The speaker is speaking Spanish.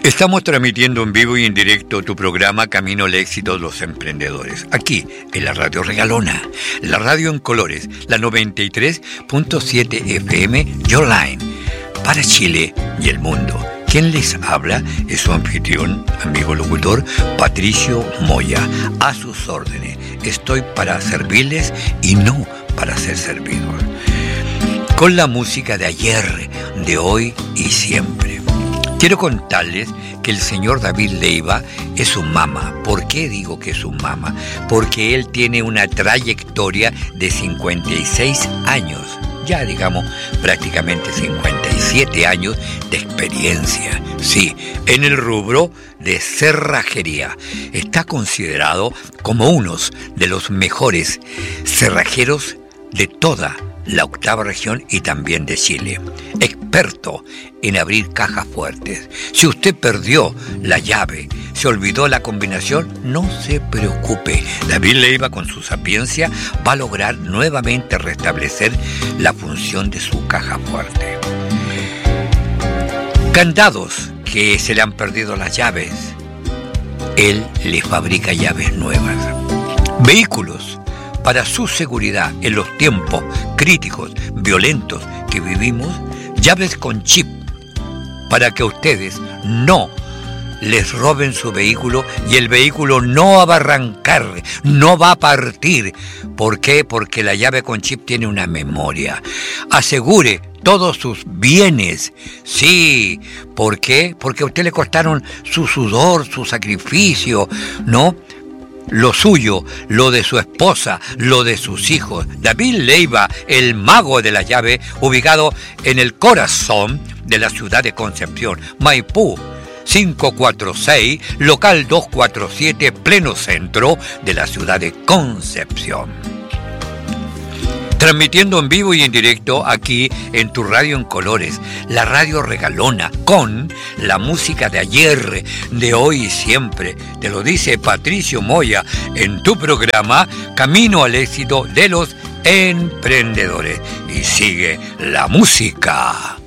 Estamos transmitiendo en vivo y en directo tu programa Camino al Éxito de los Emprendedores, aquí en la Radio Regalona, la radio en colores, la 93.7 FM Your Line, para Chile y el mundo. Quien les habla es su anfitrión, amigo locutor, Patricio Moya. A sus órdenes, estoy para servirles y no para ser servido. Con la música de ayer, de hoy y siempre. Quiero contarles que el señor David Leiva es su mamá. ¿Por qué digo que es su mamá? Porque él tiene una trayectoria de 56 años, ya digamos prácticamente 57 años de experiencia. Sí, en el rubro de cerrajería. Está considerado como uno de los mejores cerrajeros de toda la octava región y también de Chile. Experto en abrir cajas fuertes. Si usted perdió la llave, se olvidó la combinación, no se preocupe. David Leiva, con su sapiencia, va a lograr nuevamente restablecer la función de su caja fuerte. Candados que se le han perdido las llaves, él le fabrica llaves nuevas. Vehículos para su seguridad en los tiempos críticos, violentos que vivimos, llaves con chip, para que ustedes no les roben su vehículo y el vehículo no va a arrancar, no va a partir. ¿Por qué? Porque la llave con chip tiene una memoria. Asegure todos sus bienes. Sí, ¿por qué? Porque a usted le costaron su sudor, su sacrificio, ¿no? Lo suyo, lo de su esposa, lo de sus hijos. David Leiva, el mago de la llave, ubicado en el corazón de la ciudad de Concepción, Maipú, 546, local 247, pleno centro de la ciudad de Concepción. Transmitiendo en vivo y en directo aquí en tu radio en colores, la Radio Regalona, con la música de ayer, de hoy y siempre. Te lo dice Patricio Moya en tu programa Camino al Éxito de los Emprendedores. Y sigue la música.